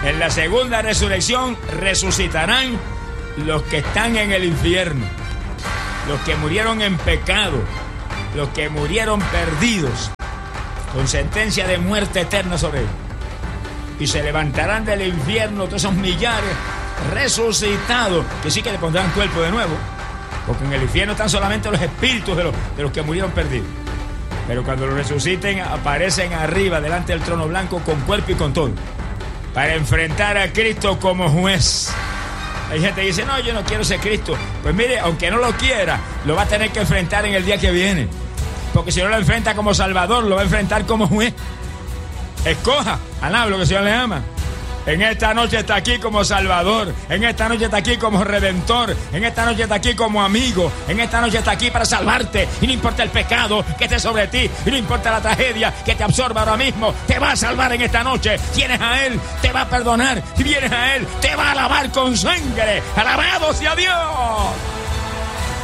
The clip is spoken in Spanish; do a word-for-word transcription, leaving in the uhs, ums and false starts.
En la segunda resurrección resucitarán los que están en el infierno, los que murieron en pecado, los que murieron perdidos, con sentencia de muerte eterna sobre ellos. Y se levantarán del infierno todos esos millares resucitados, que sí que le pondrán cuerpo de nuevo, porque en el infierno están solamente los espíritus de los, de los que murieron perdidos. Pero cuando los resuciten, aparecen arriba, delante del trono blanco, con cuerpo y con todo, para enfrentar a Cristo como juez. Hay gente que dice, no, yo no quiero ser Cristo. Pues mire, aunque no lo quiera, lo va a tener que enfrentar en el día que viene. Porque si no lo enfrenta como Salvador, lo va a enfrentar como juez. Escoja, alaba lo que el Señor le ama. En esta noche está aquí como Salvador, en esta noche está aquí como Redentor, en esta noche está aquí como amigo, en esta noche está aquí para salvarte. Y no importa el pecado que esté sobre ti, y no importa la tragedia que te absorba ahora mismo, te va a salvar en esta noche. Tienes a Él, te va a perdonar. Si vienes a Él, te va a lavar con sangre. ¡Alabado sea Dios!